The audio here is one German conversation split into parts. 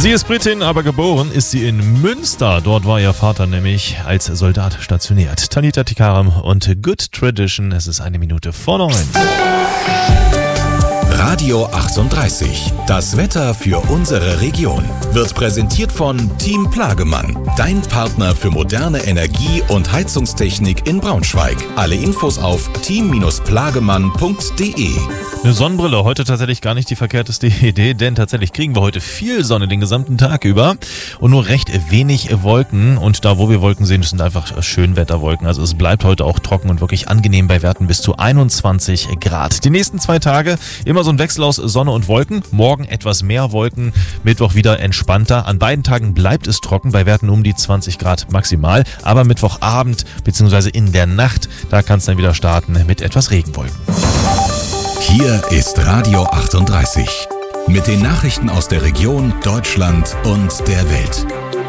Sie ist Britin, aber geboren ist sie in Münster. Dort war ihr Vater nämlich als Soldat stationiert. Tanita Tikaram und Good Tradition. Es ist 1:09. Radio 38. Das Wetter für unsere Region wird präsentiert von Team Plagemann. Dein Partner für moderne Energie- und Heizungstechnik in Braunschweig. Alle Infos auf team-plagemann.de. Eine Sonnenbrille, heute tatsächlich gar nicht die verkehrteste Idee, denn tatsächlich kriegen wir heute viel Sonne den gesamten Tag über und nur recht wenig Wolken. Und da, wo wir Wolken sehen, sind einfach Schönwetterwolken. Also es bleibt heute auch trocken und wirklich angenehm bei Werten bis zu 21 Grad. Die nächsten 2 Tage immer so ein Wechsel aus Sonne und Wolken. Morgen etwas mehr Wolken, Mittwoch wieder entspannter. An beiden Tagen bleibt es trocken, bei Werten um die 20 Grad maximal. Aber Mittwochabend bzw. in der Nacht, da kann es dann wieder starten mit etwas Regenwolken. Hier ist Radio 38 mit den Nachrichten aus der Region, Deutschland und der Welt.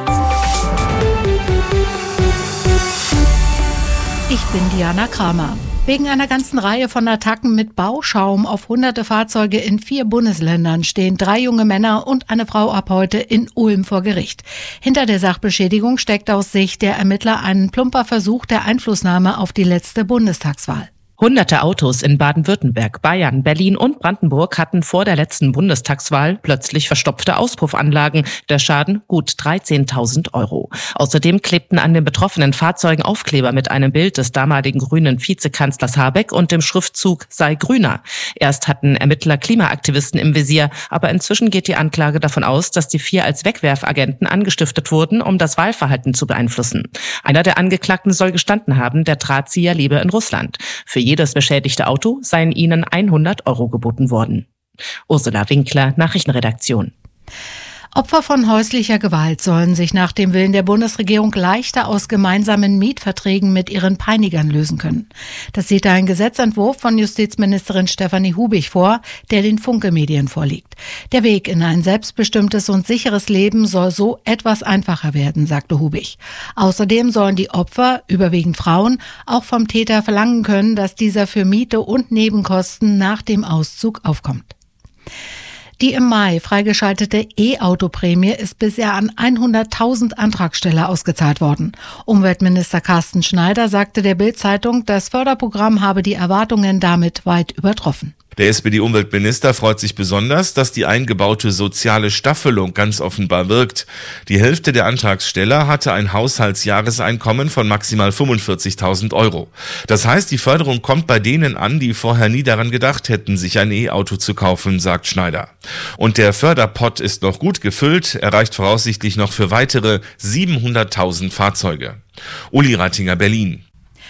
Ich bin Diana Kramer. Wegen einer ganzen Reihe von Attacken mit Bauschaum auf hunderte Fahrzeuge in 4 Bundesländern stehen 3 junge Männer und eine Frau ab heute in Ulm vor Gericht. Hinter der Sachbeschädigung steckt aus Sicht der Ermittler ein plumper Versuch der Einflussnahme auf die letzte Bundestagswahl. Hunderte Autos in Baden-Württemberg, Bayern, Berlin und Brandenburg hatten vor der letzten Bundestagswahl plötzlich verstopfte Auspuffanlagen. Der Schaden gut 13.000 €. Außerdem klebten an den betroffenen Fahrzeugen Aufkleber mit einem Bild des damaligen grünen Vizekanzlers Habeck und dem Schriftzug "Sei grüner". Erst hatten Ermittler Klimaaktivisten im Visier, aber inzwischen geht die Anklage davon aus, dass die 4 als Wegwerfagenten angestiftet wurden, um das Wahlverhalten zu beeinflussen. Einer der Angeklagten soll gestanden haben, der Drahtzieher lebe in Russland. Für jedes beschädigte Auto seien ihnen 100 € geboten worden. Ursula Winkler, Nachrichtenredaktion. Opfer von häuslicher Gewalt sollen sich nach dem Willen der Bundesregierung leichter aus gemeinsamen Mietverträgen mit ihren Peinigern lösen können. Das sieht ein Gesetzentwurf von Justizministerin Stefanie Hubig vor, der den Funke-Medien vorliegt. Der Weg in ein selbstbestimmtes und sicheres Leben soll so etwas einfacher werden, sagte Hubig. Außerdem sollen die Opfer, überwiegend Frauen, auch vom Täter verlangen können, dass dieser für Miete und Nebenkosten nach dem Auszug aufkommt. Die im Mai freigeschaltete E-Auto-Prämie ist bisher an 100.000 Antragsteller ausgezahlt worden. Umweltminister Carsten Schneider sagte der Bild-Zeitung, das Förderprogramm habe die Erwartungen damit weit übertroffen. Der SPD-Umweltminister freut sich besonders, dass die eingebaute soziale Staffelung ganz offenbar wirkt. Die Hälfte der Antragsteller hatte ein Haushaltsjahreseinkommen von maximal 45.000 €. Das heißt, die Förderung kommt bei denen an, die vorher nie daran gedacht hätten, sich ein E-Auto zu kaufen, sagt Schneider. Und der Förderpott ist noch gut gefüllt, er reicht voraussichtlich noch für weitere 700.000 Fahrzeuge. Uli Rattinger, Berlin.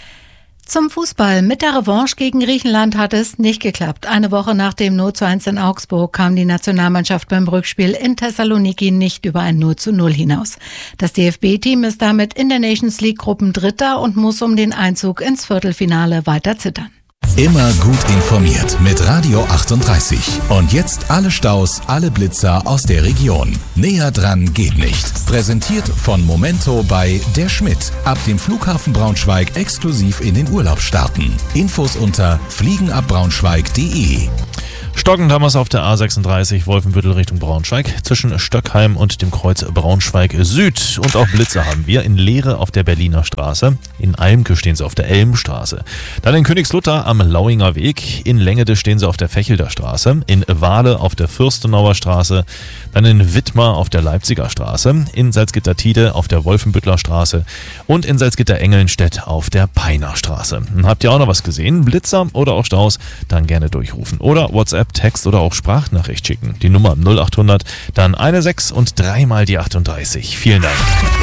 Zum Fußball. Mit der Revanche gegen Griechenland hat es nicht geklappt. Eine Woche nach dem 0:1 in Augsburg kam die Nationalmannschaft beim Rückspiel in Thessaloniki nicht über ein 0:0 hinaus. Das DFB-Team ist damit in der Nations League Gruppendritter und muss um den Einzug ins Viertelfinale weiter zittern. Immer gut informiert mit Radio 38. Und jetzt alle Staus, alle Blitzer aus der Region. Näher dran geht nicht. Präsentiert von Momento bei Der Schmidt. Ab dem Flughafen Braunschweig exklusiv in den Urlaub starten. Infos unter fliegenabbraunschweig.de. Stockend haben wir es auf der A36 Wolfenbüttel Richtung Braunschweig zwischen Stöckheim und dem Kreuz Braunschweig Süd. Und auch Blitzer haben wir in Leere auf der Berliner Straße. In Almke stehen sie auf der Elmstraße. Dann in Königslutter am Lauinger Weg. In Längede stehen sie auf der Fechelder Straße. In Wale auf der Fürstenauer Straße. Dann in Wittmar auf der Leipziger Straße. In Salzgitter-Tide auf der Wolfenbüttler Straße. Und in Salzgitter-Engelnstedt auf der Peiner Straße. Habt ihr auch noch was gesehen? Blitzer oder auch Staus? Dann gerne durchrufen. Oder WhatsApp, Text oder auch Sprachnachricht schicken. Die Nummer 0800, dann 16 und 3 mal die 38. Vielen Dank.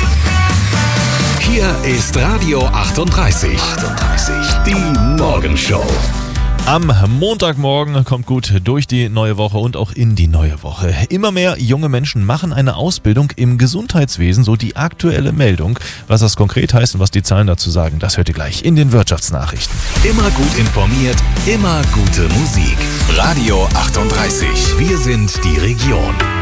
Hier ist Radio 38. Die Morgenshow. Am Montagmorgen kommt gut durch die neue Woche und auch in die neue Woche. Immer mehr junge Menschen machen eine Ausbildung im Gesundheitswesen, so die aktuelle Meldung. Was das konkret heißt und was die Zahlen dazu sagen, das hört ihr gleich in den Wirtschaftsnachrichten. Immer gut informiert, immer gute Musik. Radio 38. Wir sind die Region.